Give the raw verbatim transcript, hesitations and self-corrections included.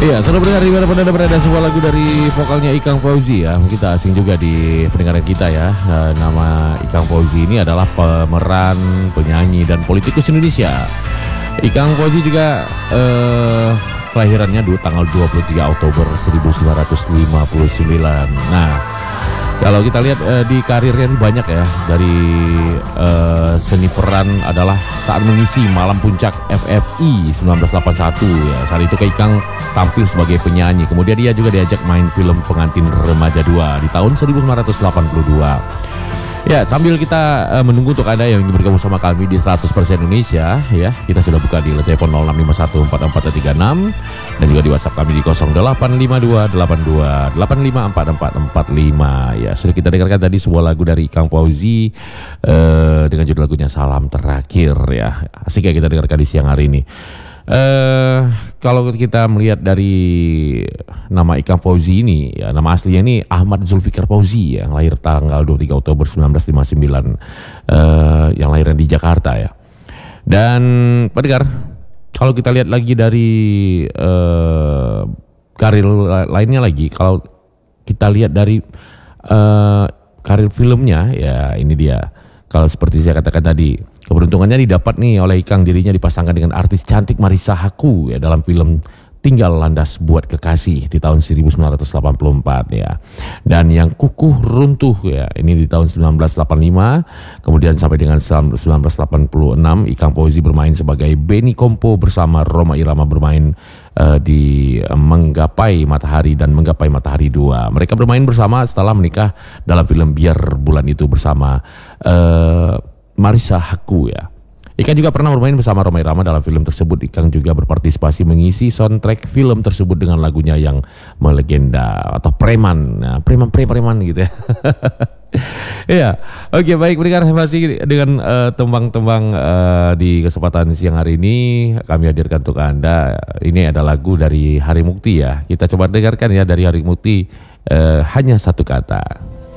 Iya, sudah berdengar di mana pun berada sebuah lagu dari vokalnya Ikang Fauzi ya. Kita asing juga di pendengaran kita ya. E, nama Ikang Fauzi ini adalah pemeran, penyanyi dan politikus Indonesia. Ikang Fauzi juga eh, kelahirannya dulu tanggal dua puluh tiga Oktober seribu sembilan ratus lima puluh sembilan. Nah, kalau kita lihat eh, di karirnya banyak ya, dari eh, seni peran adalah saat mengisi Malam Puncak F F I seribu sembilan ratus delapan puluh satu ya. Saat itu Ikang tampil sebagai penyanyi. Kemudian dia juga diajak main film Pengantin Remaja dua di tahun seribu sembilan ratus delapan puluh dua. Ya, sambil kita uh, menunggu untuk Anda yang ingin bergabung sama kami di seratus persen Indonesia ya, kita sudah buka di telepon nol enam lima satu empat empat tiga enam dan juga di WhatsApp kami di nol delapan lima dua delapan dua delapan lima empat empat empat lima. Ya, sudah kita dengarkan tadi sebuah lagu dari Ikang Fauzi uh, dengan judul lagunya Salam Terakhir ya. Asik ya kita dengarkan di siang hari ini. Uh, kalau kita melihat dari nama Ikang Fauzi ini, ya, nama aslinya ini Ahmad Zulfikar Fauzi ya, yang lahir tanggal dua puluh tiga Oktober seribu sembilan ratus lima puluh sembilan, uh, yang lahir di Jakarta ya. Dan pendengar, kalau kita lihat lagi dari uh, karir lainnya lagi, kalau kita lihat dari uh, karir filmnya ya, ini dia. Kalau seperti saya katakan tadi, keberuntungannya didapat nih oleh Ikang, dirinya dipasangkan dengan artis cantik Marissa Haque ya dalam film Tinggal Landas Buat Kekasih di tahun seribu sembilan ratus delapan puluh empat ya. Dan Yang Kukuh Runtuh ya, ini di tahun seribu sembilan ratus delapan puluh lima. Kemudian sampai dengan seribu sembilan ratus delapan puluh enam Ikang Fauzi bermain sebagai Benny Kompo bersama Rhoma Irama bermain uh, di uh, Menggapai Matahari dan Menggapai Matahari dua. Mereka bermain bersama setelah menikah dalam film Biar Bulan Itu bersama uh, Marissa Haque ya. Ikang juga pernah bermain bersama Rhoma Irama dalam film tersebut. Ikang juga berpartisipasi mengisi soundtrack film tersebut dengan lagunya yang melegenda atau preman, nah, preman preman gitu ya. Iya, oke baik, pendengar, masih dengan uh, tembang-tembang uh, di kesempatan siang hari ini kami hadirkan untuk Anda. Ini ada lagu dari Hari Mukti ya. Kita coba dengarkan ya dari Hari Mukti, uh, Hanya Satu Kata.